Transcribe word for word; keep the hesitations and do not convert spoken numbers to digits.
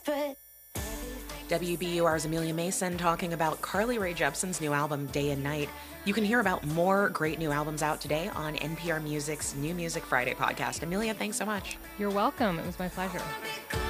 W B U R's Amelia Mason talking about Carly Rae Jepsen's new album, Day and Night. You can hear about more great new albums out today on N P R Music's New Music Friday podcast. Amelia, thanks so much. You're welcome. It was my pleasure.